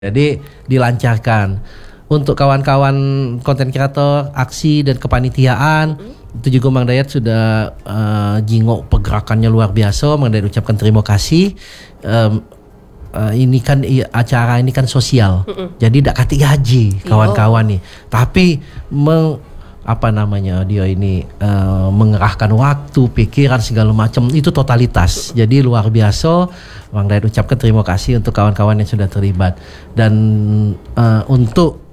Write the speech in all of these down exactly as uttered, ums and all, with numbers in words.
Jadi dilancarkan untuk kawan-kawan konten kreator, aksi dan kepanitiaan. Mm-hmm. Itu juga Mang Dayat sudah uh, jingok pergerakannya luar biasa. Mang Dayat ucapkan terima kasih. Um, uh, ini kan i, acara ini kan sosial. Mm-hmm. Jadi tidak kati gaji kawan-kawan nih. Tapi meng apa namanya dia ini uh, mengerahkan waktu, pikiran segala macam itu totalitas. Jadi luar biasa. Mang Dayat ucapkan terima kasih untuk kawan-kawan yang sudah terlibat dan uh, untuk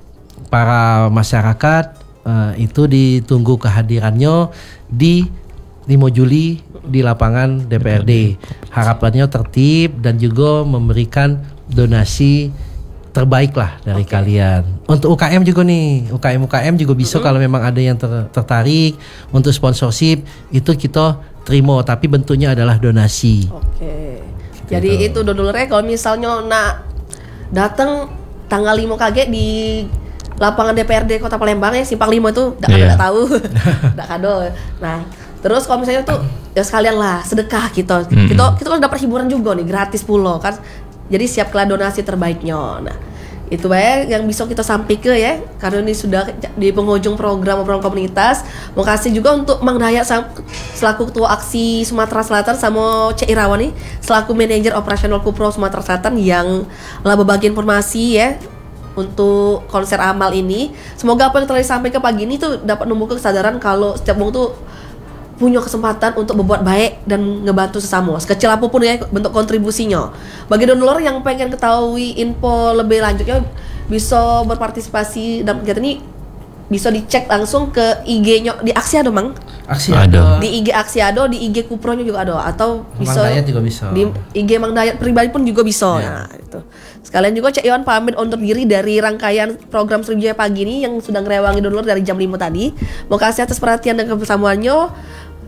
para masyarakat uh, itu ditunggu kehadirannya di lima Juli di lapangan D P R D. Harapannya tertib dan juga memberikan donasi terbaik lah dari okay. kalian. Untuk U K M juga nih, U K M U K M juga bisa mm-hmm. kalau memang ada yang ter- tertarik untuk sponsorship itu kita terima, tapi bentuknya adalah donasi. Oke. Okay. Jadi itu dodolnya kalau misalnya nak datang tanggal lima K G di lapangan D P R D Kota Palembang ya, Simpang lima itu enggak yeah. ada tahu. Enggak kado. Nah, terus kalau misalnya tuh ya sekalian lah sedekah kita. Mm-hmm. Kita kita kan dapat hiburan juga nih, gratis pulo kan. Jadi siapkanlah donasi terbaiknya. Nah, itu baik yang bisa kita sampaikan ya, karena ini sudah di penghujung program-program komunitas. Mau kasih juga untuk Mang Dayat selaku Ketua Aksi Sumatera Selatan sama Cek Irawan nih selaku Manajer Operasional Kupro Sumatera Selatan yang lah berbagi informasi ya untuk konser amal ini. Semoga apa yang telah disampaikan pagi ini tuh dapat menumbuhkan kesadaran kalau setiap orang tuh punya kesempatan untuk berbuat baik dan ngebantu sesama, sekecil apapun ya bentuk kontribusinya. Bagi donor yang pengen ketahui info lebih lanjutnya bisa berpartisipasi dalam kegiatan ini, bisa dicek langsung ke I G-nya di Aksi Ado Mang. Aksi Ado. Di I G Aksi Ado, di I G Kupronya juga ada, atau bisa Mang Dayat juga bisa. Di I G Mang Dayat pribadi pun juga bisa. Yeah. Nah, itu. Sekalian juga Cek Iwan pamit undur diri dari rangkaian program Sriwijaya pagi ini yang sudah ngerewangi donor dari jam lima tadi. Mau kasih atas perhatian dan kebersamaannya.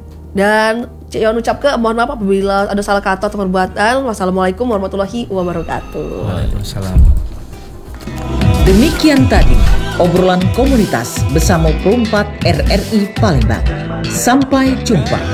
Dan Cik Iwan ucap ke mohon maaf apabila ada salah kata atau perbuatan. Wassalamualaikum warahmatullahi wabarakatuh. Waalaikumsalam. Demikian tadi obrolan komunitas bersama Perumpat R R I Palembang. Sampai jumpa.